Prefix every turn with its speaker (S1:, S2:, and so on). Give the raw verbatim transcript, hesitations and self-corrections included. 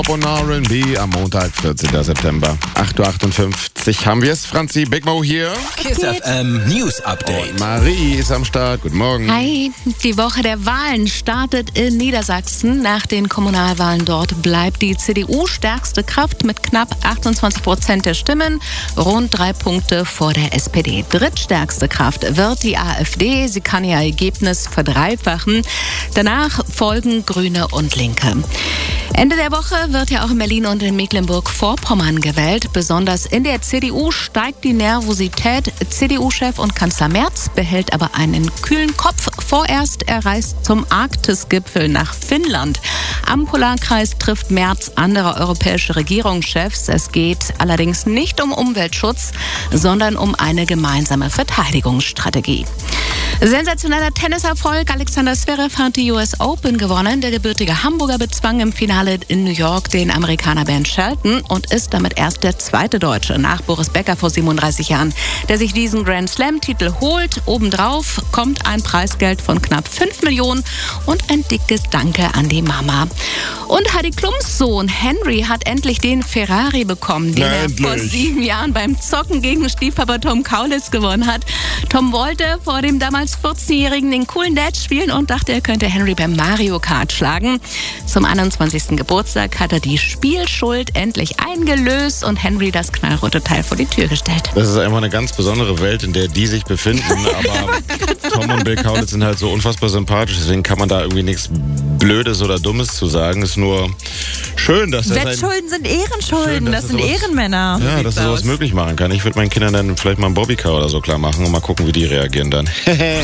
S1: Und R and B am Montag, vierzehnten September. acht Uhr achtundfünfzig haben wir es. Franzi, Big Mo hier.
S2: Kiss F M News Update.
S1: Und Marie ist am Start. Guten Morgen.
S3: Hi, die Woche der Wahlen startet in Niedersachsen. Nach den Kommunalwahlen dort bleibt die C D U stärkste Kraft mit knapp achtundzwanzig Prozent der Stimmen, rund drei Punkte vor der S P D. Drittstärkste Kraft wird die AfD. Sie kann ihr Ergebnis verdreifachen. Danach folgen Grüne und Linke. Ende der Woche wird ja auch in Berlin und in Mecklenburg-Vorpommern gewählt. Besonders in der C D U steigt die Nervosität. C D U-Chef und Kanzler Merz behält aber einen kühlen Kopf. Vorerst er reist zum Arktisgipfel nach Finnland. Am Polarkreis trifft Merz andere europäische Regierungschefs. Es geht allerdings nicht um Umweltschutz, sondern um eine gemeinsame Verteidigungsstrategie. Sensationeller Tenniserfolg. Alexander Zverev hat die U S Open gewonnen. Der gebürtige Hamburger bezwang im Finale in New York den Amerikaner Ben Shelton und ist damit erst der zweite Deutsche nach Boris Becker vor siebenunddreißig Jahren, der sich diesen Grand Slam-Titel holt. Obendrauf kommt ein Preisgeld von knapp fünf Millionen und ein dickes Danke an die Mama. Und Heidi Klums Sohn Henry hat endlich den Ferrari bekommen, den
S1: Na,
S3: er
S1: endlich.
S3: vor sieben Jahren beim Zocken gegen Stiefpapa Tom Kaulitz gewonnen hat. Tom wollte vor dem damals vierzehnjährigen den coolen Dad spielen und dachte, er könnte Henry beim Mario Kart schlagen. Zum einundzwanzigsten Geburtstag hat er die Spielschuld endlich eingelöst und Henry das knallrote Teil vor die Tür gestellt.
S1: Das ist einfach eine ganz besondere Welt, in der die sich befinden. Aber Tom und Bill Kaulitz sind halt so unfassbar sympathisch. Deswegen kann man da irgendwie nichts Blödes oder Dummes zu sagen. Ist nur schön, dass er
S4: Wettschulden sind Ehrenschulden,
S1: Schön, dass
S4: das
S1: er
S4: sind
S1: sowas-
S4: Ehrenmänner.
S1: Ja, dass er sowas möglich machen kann. Ich würde meinen Kindern dann vielleicht mal einen Bobbycar oder so klar machen und mal gucken, wie die reagieren dann.